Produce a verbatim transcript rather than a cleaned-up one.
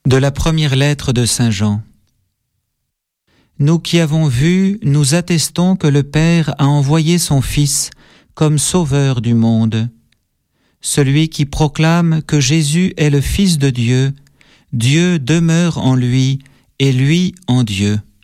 De la première lettre de Saint Jean. Nous qui avons vu, nous attestons que le Père a envoyé son Fils comme sauveur du monde. Celui qui proclame que Jésus est le Fils de Dieu, Dieu demeure en lui et lui en Dieu.